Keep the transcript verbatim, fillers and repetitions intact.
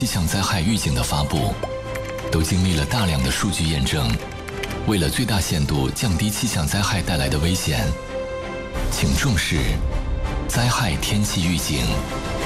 气象灾害预警的发布，都经历了大量的数据验证。为了最大限度降低气象灾害带来的危险，请重视灾害天气预警。